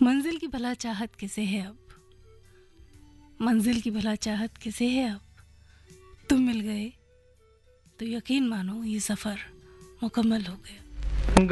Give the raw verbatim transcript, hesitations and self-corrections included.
मंजिल की भला चाहत किसे है अब, मंजिल की भला चाहत किसे है अब, तुम मिल गए तो यकीन मानो ये सफ़र मुकम्मल हो गया।